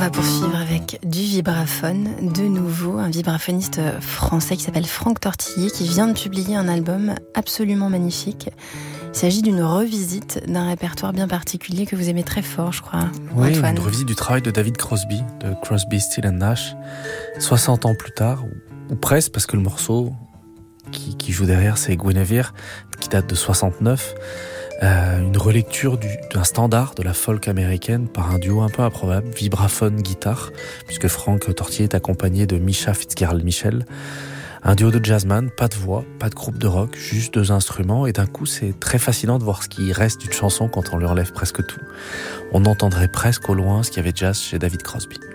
va poursuivre avec du vibraphone, de nouveau, un vibraphoniste français qui s'appelle Franck Tortillé, qui vient de publier un album absolument magnifique. Il s'agit d'une revisite d'un répertoire bien particulier que vous aimez très fort, je crois. Oui, Antoine. une revisite du travail de David Crosby, de Crosby, Still Nash, 60 ans plus tard, ou presque, parce que le morceau qui joue derrière, c'est Guinevere, qui date de 69. Une relecture d'un standard de la folk américaine par un duo un peu improbable, vibraphone-guitare, puisque Franck Tortillé est accompagné de Misha Fitzgerald-Michel. Un duo de jazzman, pas de voix, pas de groupe de rock, juste 2 instruments, et d'un coup c'est très fascinant de voir ce qui reste d'une chanson quand on lui enlève presque tout. On entendrait presque au loin ce qu'il y avait de jazz chez David Crosby.